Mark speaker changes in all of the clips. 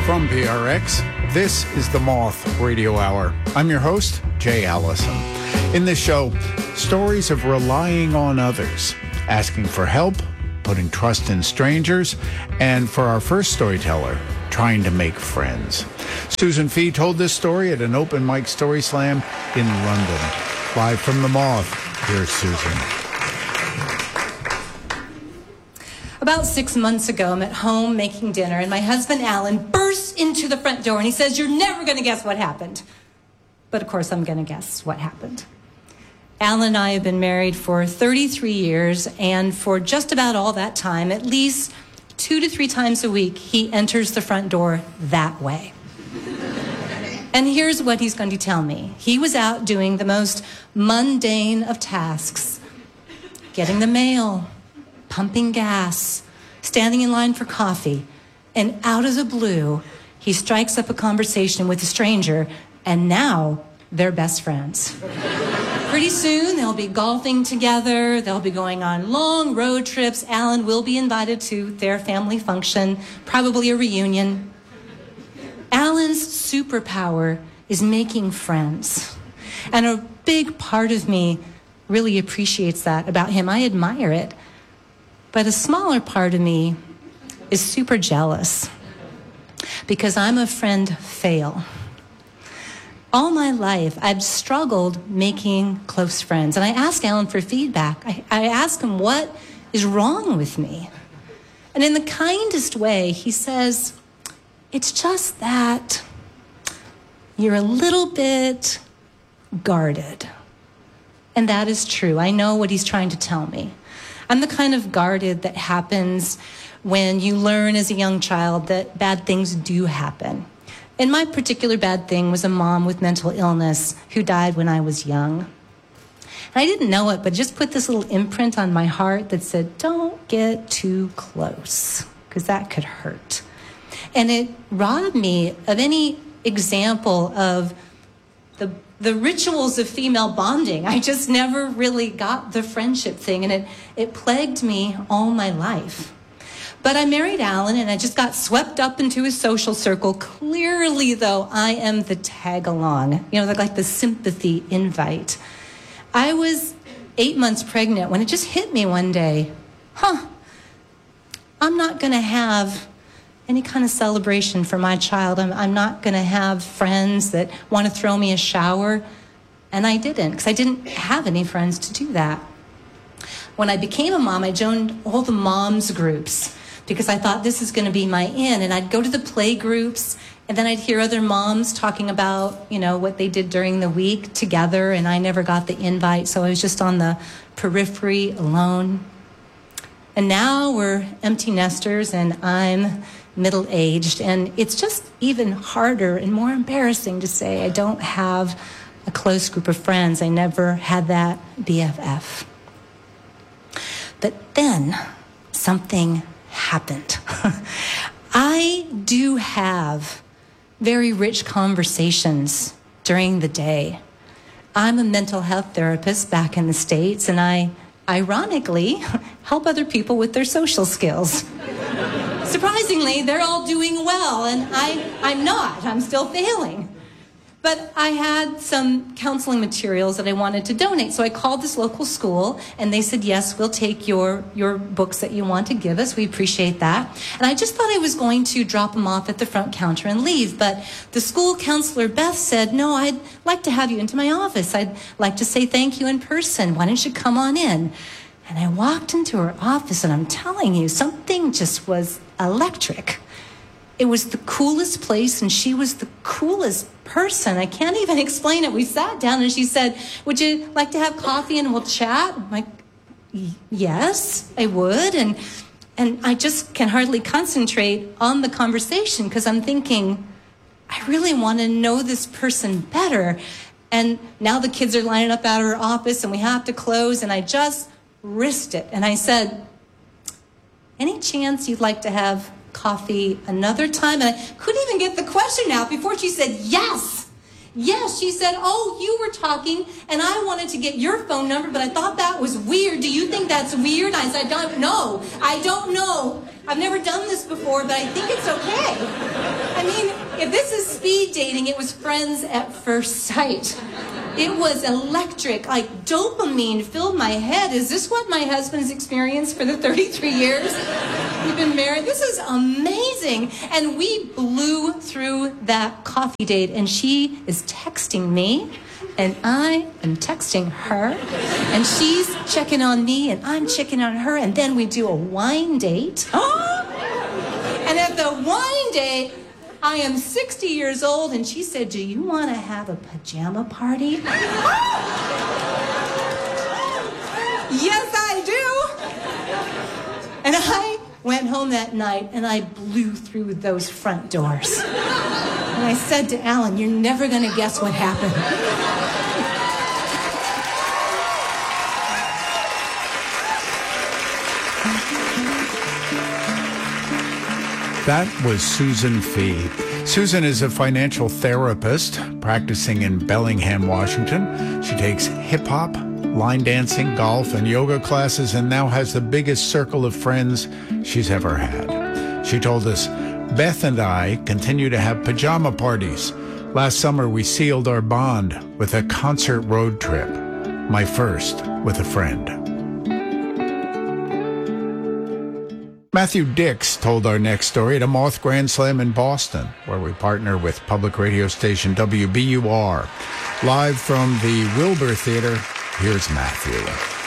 Speaker 1: From PRX, this is the Moth Radio Hour. I'm your host, Jay Allison. In this show, stories of relying on others, asking for help, putting trust in strangers, and for our first storyteller, trying to make friends. Susan Fee told this story at an open mic story slam in London. Live from the Moth, here's Susan.
Speaker 2: About 6 months ago, I'm at home making dinner, and my husband, Alan, bursts into the front door, and he says, "You're never going to guess what happened." But, of course, I'm going to guess what happened. Alan and I have been married for 33 years, and for just about all that time, at least 2 to 3 times a week, he enters the front door that way. And here's what he's going to tell me. He was out doing the most mundane of tasks, getting the mail, pumping gas, standing in line for coffee, and out of the blue, he strikes up a conversation with a stranger, and now they're best friends. Pretty soon, they'll be golfing together, they'll be going on long road trips. Alan will be invited to their family function, probably a reunion. Alan's superpower is making friends, and a big part of me really appreciates that about him. I admire it. But a smaller part of me is super jealous because I'm a friend fail. All my life, I've struggled making close friends. And I ask Alan for feedback. I ask him what is wrong with me. And in the kindest way, he says, "It's just that you're a little bit guarded." And that is true. I know what he's trying to tell me. I'm the kind of guarded that happens when you learn as a young child that bad things do happen. And my particular bad thing was a mom with mental illness who died when I was young. And I didn't know it, but just put this little imprint on my heart that said, don't get too close, because that could hurt. And it robbed me of any example of the rituals of female bonding. I just never really got the friendship thing, and it plagued me all my life. But I married Alan, and I just got swept up into his social circle. Clearly, though, I am the tag-along, like the sympathy invite. I was 8 months pregnant when it just hit me one day. I'm not going to have any kind of celebration for my child. I'm not going to have friends that want to throw me a shower. And I didn't, because I didn't have any friends to do that. When I became a mom, I joined all the moms groups because I thought this is going to be my in. And I'd go to the play groups, and then I'd hear other moms talking about, what they did during the week together, and I never got the invite, so I was just on the periphery alone. And now we're empty nesters, and I'm middle-aged, and it's just even harder and more embarrassing to say I don't have a close group of friends. I never had that BFF. But then something happened. I do have very rich conversations during the day. I'm a mental health therapist back in the States, and I ironically help other people with their social skills. Surprisingly, they're all doing well, and I'm not. I'm still failing. But I had some counseling materials that I wanted to donate, so I called this local school, and they said, yes, we'll take your books that you want to give us. We appreciate that. And I just thought I was going to drop them off at the front counter and leave, but the school counselor, Beth, said, no, I'd like to have you into my office. I'd like to say thank you in person. Why don't you come on in? And I walked into her office, and I'm telling you, something just was electric. It was the coolest place, and she was the coolest person. I can't even explain it. We sat down, and she said, would you like to have coffee and we'll chat? I'm like, yes, I would. And I just can hardly concentrate on the conversation because I'm thinking, I really want to know this person better. And now the kids are lining up out of her office, and we have to close, and I just risked it. And I said, any chance you'd like to have coffee another time? And I couldn't even get the question out before she said yes. Yes, she said, oh, you were talking, and I wanted to get your phone number, but I thought that was weird. Do you think that's weird? I said, I don't know. I've never done this before, but I think it's okay. I mean, if this is speed dating, it was friends at first sight. It was electric, like dopamine filled my head. Is this what my husband has experienced for the 33 years we've been married? This is amazing. And we blew through that coffee date, and she is texting me, and I am texting her, and she's checking on me, and I'm checking on her, and then we do a wine date. And at the wine date, I am 60 years old, and she said, do you want to have a pajama party? Yes, I do. And I went home that night, and I blew through those front doors. And I said to Alan, you're never going to guess what happened.
Speaker 1: That was Susan Fee. Susan is a financial therapist practicing in Bellingham, Washington. She takes hip-hop, line dancing, golf, and yoga classes, and now has the biggest circle of friends she's ever had. She told us, Beth and I continue to have pajama parties. Last summer, we sealed our bond with a concert road trip, my first with a friend. Matthew Dix told our next story at a Moth Grand Slam in Boston, where we partner with public radio station WBUR. Live from the Wilbur Theater, here's Matthew.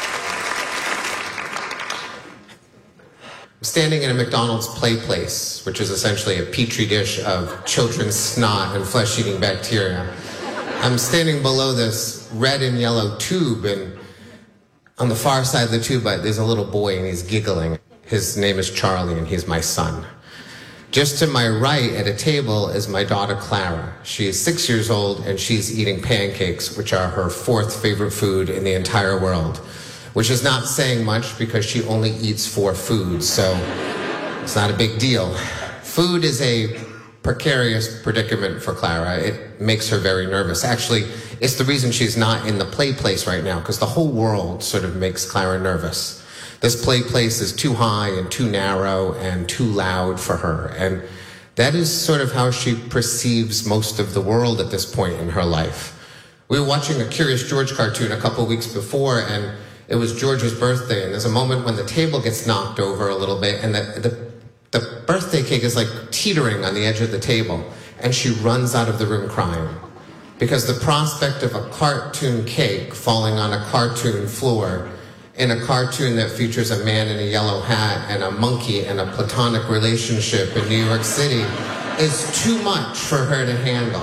Speaker 3: I'm standing in a McDonald's play place, which is essentially a petri dish of children's snot and flesh-eating bacteria. I'm standing below this red and yellow tube, and on the far side of the tube, there's a little boy, and he's giggling. His name is Charlie, and he's my son. Just to my right at a table is my daughter, Clara. She is 6 years old, and she's eating pancakes, which are her fourth favorite food in the entire world, which is not saying much because she only eats 4 foods, so it's not a big deal. Food is a precarious predicament for Clara. It makes her very nervous. Actually, it's the reason she's not in the play place right now, because the whole world sort of makes Clara nervous. This play place is too high and too narrow and too loud for her. And that is sort of how she perceives most of the world at this point in her life. We were watching a Curious George cartoon a couple weeks before, and it was George's birthday. And there's a moment when the table gets knocked over a little bit, and the birthday cake is like teetering on the edge of the table. And she runs out of the room crying. Because the prospect of a cartoon cake falling on a cartoon floor in a cartoon that features a man in a yellow hat and a monkey and a platonic relationship in New York City is too much for her to handle.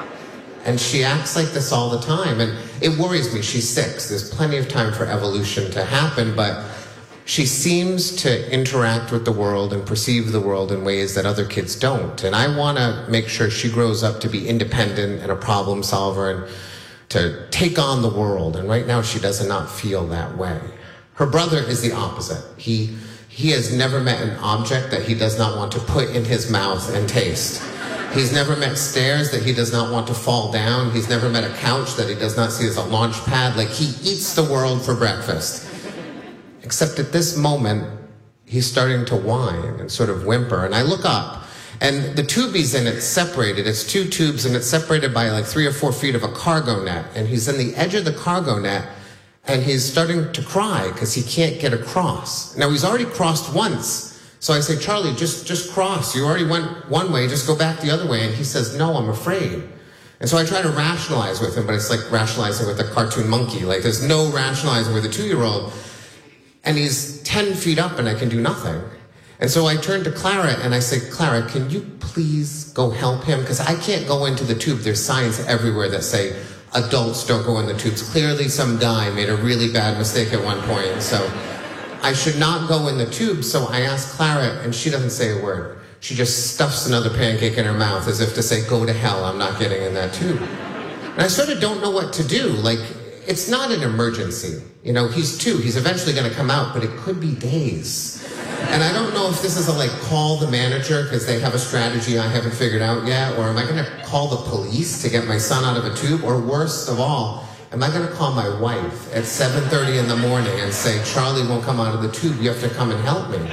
Speaker 3: And she acts like this all the time, and it worries me. She's 6. There's plenty of time for evolution to happen, but she seems to interact with the world and perceive the world in ways that other kids don't. And I want to make sure she grows up to be independent and a problem solver and to take on the world. And right now she does not feel that way. Her brother is the opposite. He has never met an object that he does not want to put in his mouth and taste. He's never met stairs that he does not want to fall down. He's never met a couch that he does not see as a launch pad. Like, he eats the world for breakfast. Except at this moment, he's starting to whine and sort of whimper. And I look up, and the tube he's in, it's separated. It's 2 tubes, and it's separated by like 3 or 4 feet of a cargo net. And he's in the edge of the cargo net, and he's starting to cry because he can't get across. Now, he's already crossed once. So I say, Charlie, just cross. You already went one way, just go back the other way. And he says, no, I'm afraid. And so I try to rationalize with him, but it's like rationalizing with a cartoon monkey. Like, there's no rationalizing with a 2-year-old. And he's 10 feet up, and I can do nothing. And so I turn to Clara, and I say, Clara, can you please go help him? Because I can't go into the tube. There's signs everywhere that say, adults don't go in the tubes. Clearly some guy made a really bad mistake at one point. So I should not go in the tube. So I ask Clara, and she doesn't say a word. She just stuffs another pancake in her mouth as if to say, go to hell, I'm not getting in that tube. And I sort of don't know what to do. Like, it's not an emergency. You know, he's 2. He's eventually going to come out, but it could be days. And I don't know know if this is a like call the manager because they have a strategy I haven't figured out yet, or am I going to call the police to get my son out of a tube, or worst of all, am I going to call my wife at 7:30 in the morning and say, Charlie won't come out of the tube, you have to come and help me?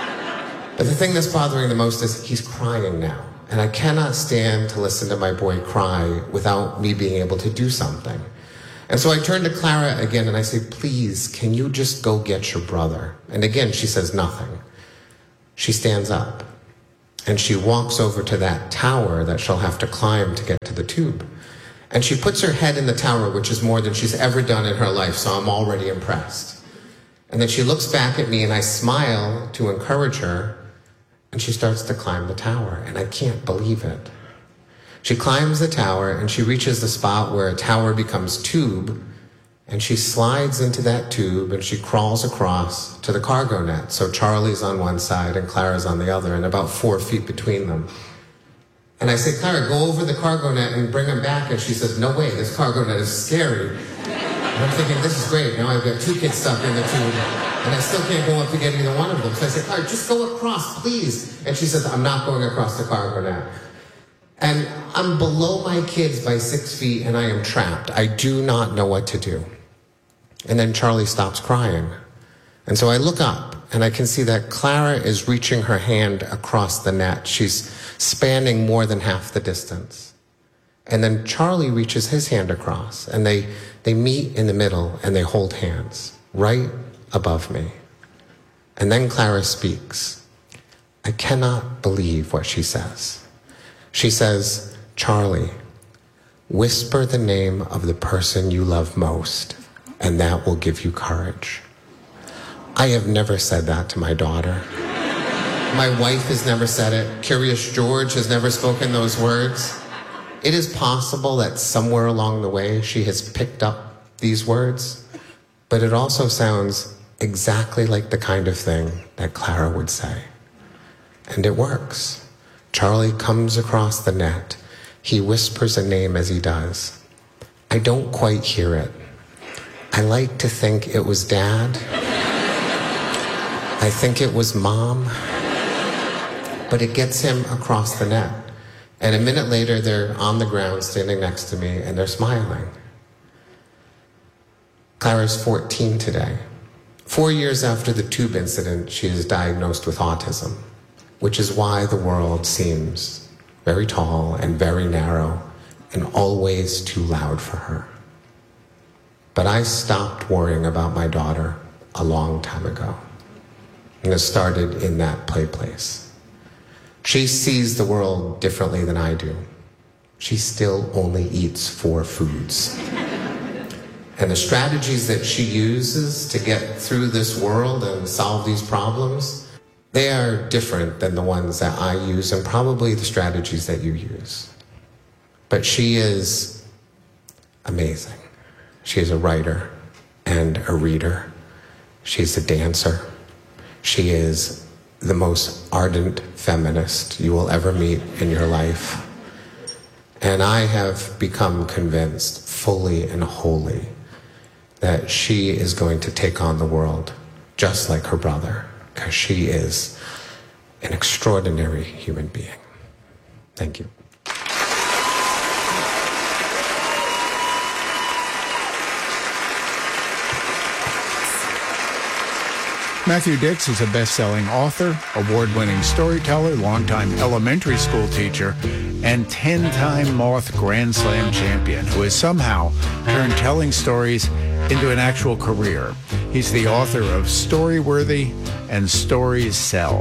Speaker 3: But the thing that's bothering the most is he's crying now, and I cannot stand to listen to my boy cry without me being able to do something. And so I turn to Clara again and I say, please, can you just go get your brother? And again, she says nothing. She stands up and she walks over to that tower that she'll have to climb to get to the tube. And she puts her head in the tower, which is more than she's ever done in her life, so I'm already impressed. And then she looks back at me and I smile to encourage her, and she starts to climb the tower, and I can't believe it. She climbs the tower and she reaches the spot where a tower becomes tube, and she slides into that tube and she crawls across to the cargo net. So Charlie's on one side and Clara's on the other, and about 4 feet between them. And I say, Clara, go over the cargo net and bring him back. And she says, no way, this cargo net is scary. And I'm thinking, this is great. Now I've got 2 kids stuck in the tube, and I still can't go up to get either one of them. So I say, Clara, just go across, please. And she says, I'm not going across the cargo net. And I'm below my kids by 6 feet, and I am trapped. I do not know what to do. And then Charlie stops crying. And so I look up, and I can see that Clara is reaching her hand across the net. She's spanning more than half the distance. And then Charlie reaches his hand across, and they meet in the middle, and they hold hands right above me. And then Clara speaks. I cannot believe what she says. She says, Charlie, whisper the name of the person you love most, and that will give you courage. I have never said that to my daughter. My wife has never said it. Curious George has never spoken those words. It is possible that somewhere along the way she has picked up these words, but it also sounds exactly like the kind of thing that Clara would say. And it works. Charlie comes across the net. He whispers a name as he does. I don't quite hear it. I like to think it was Dad. I think it was Mom. But it gets him across the net. And a minute later, they're on the ground standing next to me, and they're smiling. Clara's 14 today. 4 years after the tube incident, she is diagnosed with autism, which is why the world seems very tall and very narrow and always too loud for her. But I stopped worrying about my daughter a long time ago. And it started in that play place. She sees the world differently than I do. She still only eats 4 foods. And the strategies that she uses to get through this world and solve these problems, they are different than the ones that I use and probably the strategies that you use. But she is amazing. She is a writer and a reader. She's a dancer. She is the most ardent feminist you will ever meet in your life. And I have become convinced fully and wholly that she is going to take on the world just like her brother, because she is an extraordinary human being. Thank you.
Speaker 1: Matthew Dicks is a best-selling author, award-winning storyteller, longtime elementary school teacher, and 10-time Moth Grand Slam champion who has somehow turned telling stories into an actual career. He's the author of Storyworthy and Stories Sell.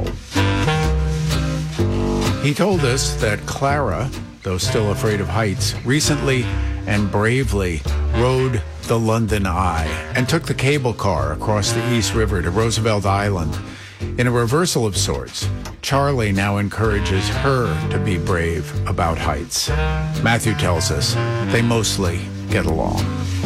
Speaker 1: He told us that Clara, though still afraid of heights, recently and bravely rode the London Eye and took the cable car across the East River to Roosevelt Island. In a reversal of sorts, Charlie now encourages her to be brave about heights. Matthew tells us they mostly get along.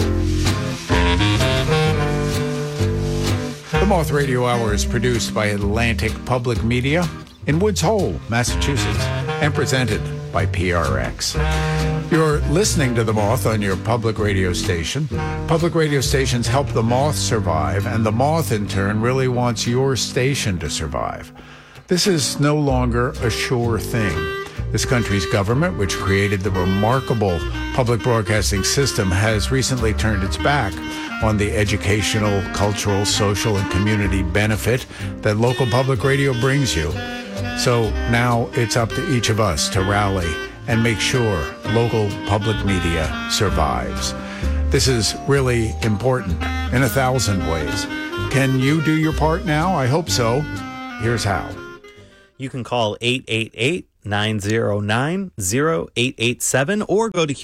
Speaker 1: The Moth Radio Hour is produced by Atlantic Public Media in Woods Hole, Massachusetts, and presented by PRX. You're listening to The Moth on your public radio station. Public radio stations help the Moth survive, and the Moth, in turn, really wants your station to survive. This is no longer a sure thing. This country's government, which created the remarkable public broadcasting system, has recently turned its back on the educational, cultural, social, and community benefit that local public radio brings you. So now it's up to each of us to rally and make sure local public media survives. This is really important in 1,000 ways. Can you do your part now? I hope so. Here's how.
Speaker 4: You can call 888-909-0887 or go to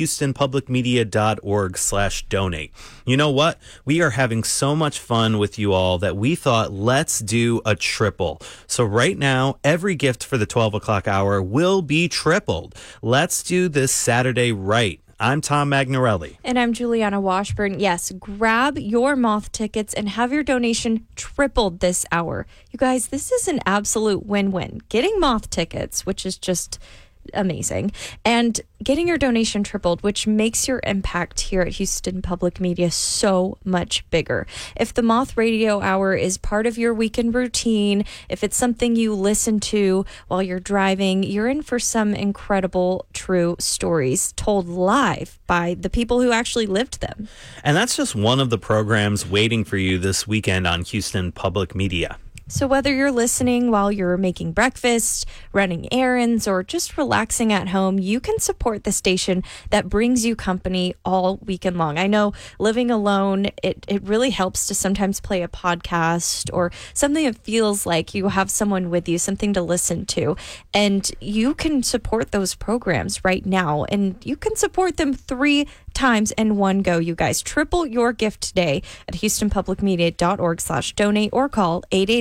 Speaker 4: houstonpublicmedia.org/donate. You know what? We are having so much fun with you all that we thought, let's do a triple. So right now, every gift for the 12 o'clock hour will be tripled. Let's do this Saturday right. I'm Tom Magnarelli.
Speaker 5: And I'm Juliana Washburn. Yes, grab your Moth tickets and have your donation tripled this hour. You guys, this is an absolute win-win. Getting Moth tickets, which is just amazing, and getting your donation tripled, which makes your impact here at Houston Public Media so much bigger. If the Moth Radio Hour is part of your weekend routine, if it's something you listen to while you're driving, you're in for some incredible, true stories told live by the people who actually lived them.
Speaker 4: And that's just one of the programs waiting for you this weekend on Houston Public Media.
Speaker 5: So whether you're listening while you're making breakfast, running errands, or just relaxing at home, you can support the station that brings you company all weekend long. I know living alone, it really helps to sometimes play a podcast or something that feels like you have someone with you, something to listen to. And you can support those programs right now, and you can support them 3 times in one go, you guys. Triple your gift today at houstonpublicmedia.org/donate or call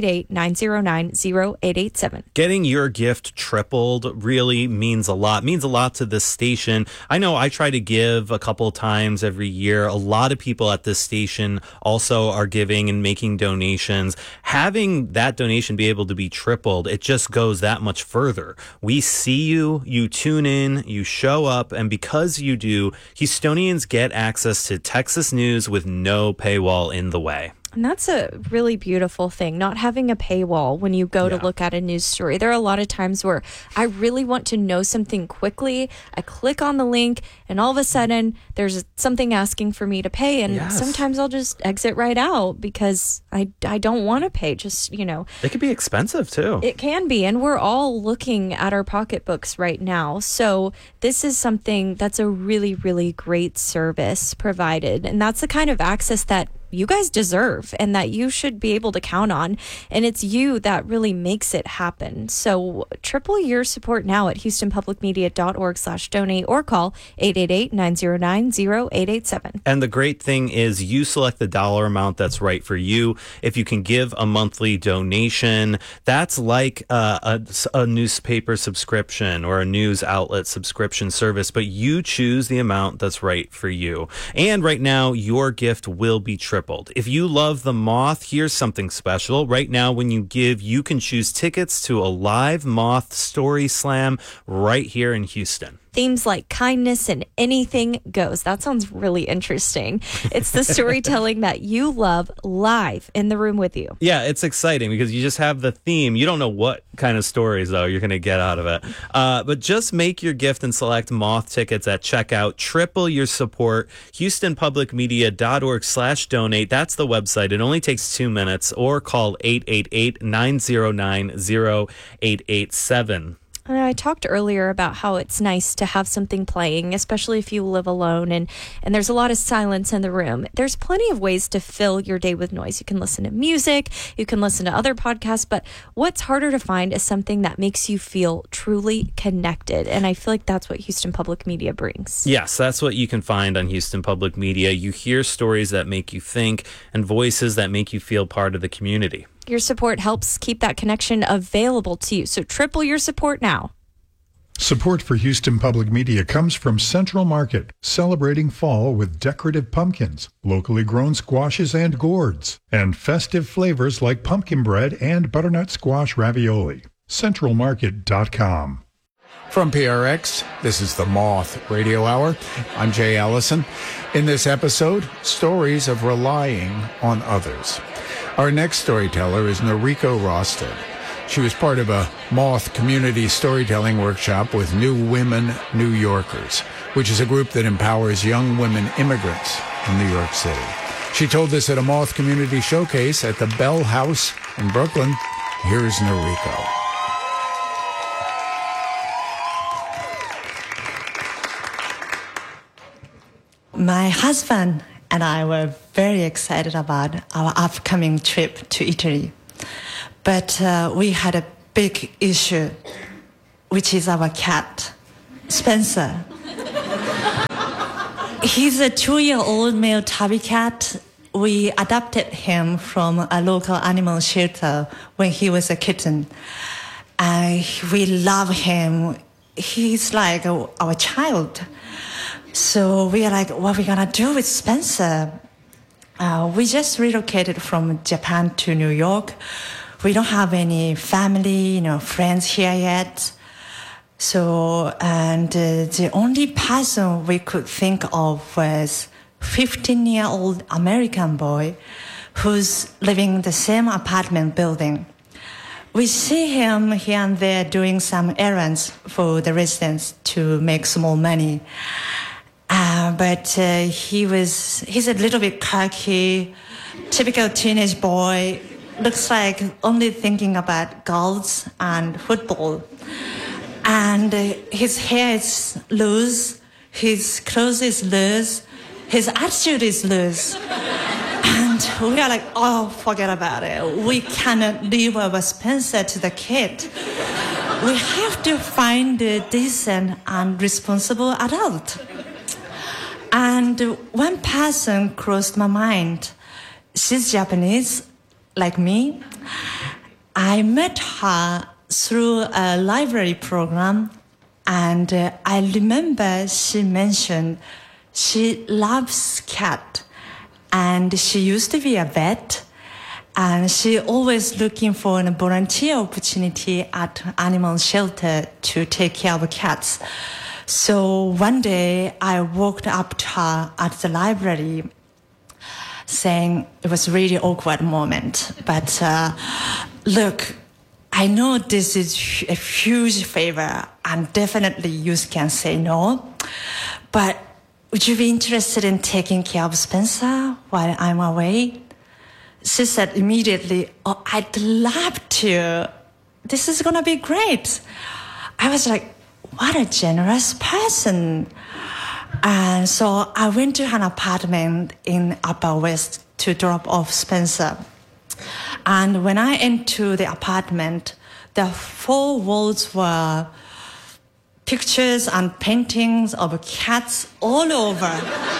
Speaker 5: 888-909-0887.
Speaker 4: Getting your gift tripled really means a lot to this station. I know I try to give a couple times every year. A lot of people at this station also are giving and making donations. Having that donation be able to be tripled, it just goes that much further. We see you, you tune in, you show up, and because you do, Houstonians get access to Texas news with no paywall in the way.
Speaker 5: And that's a really beautiful thing, not having a paywall when you go to look at a news story. There are a lot of times where I really want to know something quickly. I click on the link and all of a sudden there's something asking for me to pay. And sometimes I'll just exit right out because I don't want to pay. Just, you know.
Speaker 4: It can be expensive too.
Speaker 5: It can be. And we're all looking at our pocketbooks right now. So this is something that's a really, really great service provided. And that's the kind of access that you guys deserve and that you should be able to count on. And it's you that really makes it happen. So triple your support now at houstonpublicmedia.org/donate or call 888-909-0887.
Speaker 4: And the great thing is you select the dollar amount that's right for you. If you can give a monthly donation, that's like a newspaper subscription or a news outlet subscription service, but you choose the amount that's right for you. And right now, your gift will be tripled. If you love the Moth, here's something special. Right now, when you give, you can choose tickets to a live Moth Story Slam right here in Houston.
Speaker 5: Themes like kindness and anything goes. That sounds really interesting. It's the storytelling that you love live in the room with you.
Speaker 4: Yeah, it's exciting because you just have the theme. You don't know what kind of stories, though, you're going to get out of it. But just make your gift and select Moth tickets at checkout. Triple your support. HoustonPublicMedia.org/donate. That's the website. It only takes 2 minutes. Or call 888-909-0887.
Speaker 5: I talked earlier about how it's nice to have something playing, especially if you live alone and there's a lot of silence in the room. There's plenty of ways to fill your day with noise. You can listen to music, you can listen to other podcasts, but what's harder to find is something that makes you feel truly connected. And I feel like that's what Houston Public Media brings.
Speaker 4: Yes, that's what you can find on Houston Public Media. You hear stories that make you think and voices that make you feel part of the community.
Speaker 5: Your support helps keep that connection available to you. So triple your support now.
Speaker 6: Support for Houston Public Media comes from Central Market, celebrating fall with decorative pumpkins, locally grown squashes and gourds, and festive flavors like pumpkin bread and butternut squash ravioli. CentralMarket.com.
Speaker 1: From PRX, this is the Moth Radio Hour. I'm Jay Allison. In this episode, stories of relying on others. Our next storyteller is Noriko Rosted. She was part of a Moth community storytelling workshop with New Women New Yorkers, which is a group that empowers young women immigrants in New York City. She told this at a Moth community showcase at the Bell House in Brooklyn. Here's Noriko.
Speaker 7: My husband and I were very excited about our upcoming trip to Italy. But we had a big issue, which is our cat, Spencer. He's a 2-year-old male tabby cat. We adopted him from a local animal shelter when he was a kitten. We love him. He's like our child. So we are like, what are we gonna do with Spencer? We just relocated from Japan to New York. We don't have any family, friends here yet. So, and the only person we could think of was 15-year-old American boy who's living in the same apartment building. We see him here and there doing some errands for the residents to make small money. But he's a little bit cocky, typical teenage boy, looks like only thinking about girls and football. And his hair is loose, his clothes is loose, his attitude is loose. And we are like, oh, forget about it. We cannot leave our Spencer to the kid. We have to find a decent and responsible adult. And one person crossed my mind. She's Japanese, like me. I met her through a library program, and I remember she mentioned she loves cat, and she used to be a vet, and she always looking for a volunteer opportunity at animal shelter to take care of cats. So one day I walked up to her at the library saying, it was a really awkward moment, but look, I know this is a huge favor and definitely you can say no, but would you be interested in taking care of Spencer while I'm away? She said immediately, oh, I'd love to. This is going to be great. I was like, what a generous person. And so I went to her apartment in Upper West to drop off Spencer. And when I entered the apartment, the 4 walls were pictures and paintings of cats all over.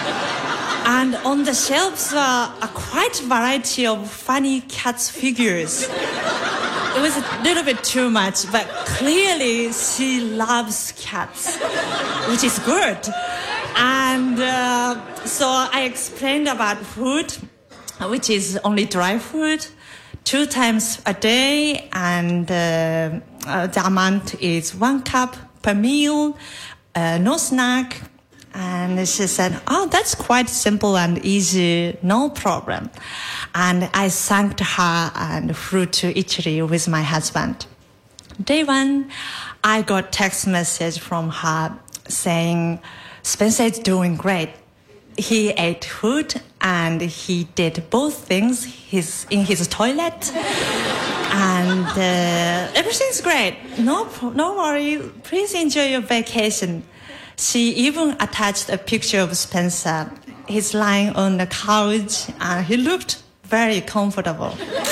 Speaker 7: And on the shelves were a quite variety of funny cats figures. It was a little bit too much, but clearly she loves cats, which is good. And so I explained about food, which is only dry food, 2 times a day, and the amount is 1 cup per meal, no snack. And she said, oh, that's quite simple and easy, no problem. And I thanked her and flew to Italy with my husband. Day 1, I got text message from her saying, Spencer is doing great. He ate food and he did both things in his toilet. And everything's great. No worry. Please enjoy your vacation. She even attached a picture of Spencer. He's lying on the couch and he looked very comfortable.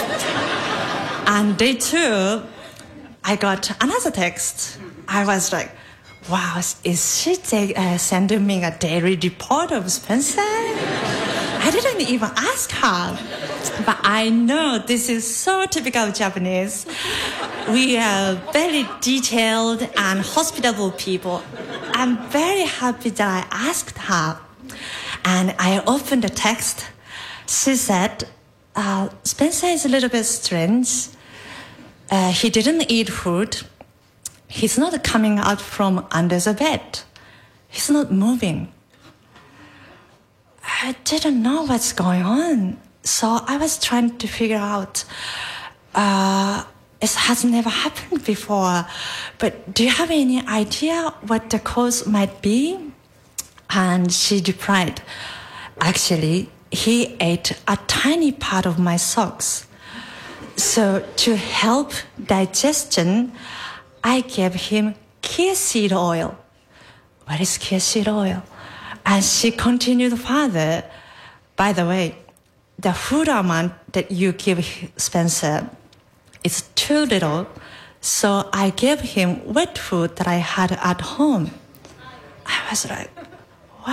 Speaker 7: And day 2, I got another text. I was like, wow, is she sending me a daily report of Spencer? I didn't even ask her. But I know this is so typical Japanese. We are very detailed and hospitable people. I'm very happy that I asked her. And I opened the text. She said, Spencer is a little bit strange. He didn't eat food. He's not coming out from under the bed. He's not moving. I didn't know what's going on. So I was trying to figure out, It has never happened before. But do you have any idea what the cause might be? And she replied, actually, he ate a tiny part of my socks. So to help digestion, I gave him chia seed oil. What is chia seed oil? And she continued further. By the way, the food amount that you give Spencer is too little, so I gave him wet food that I had at home. I was like,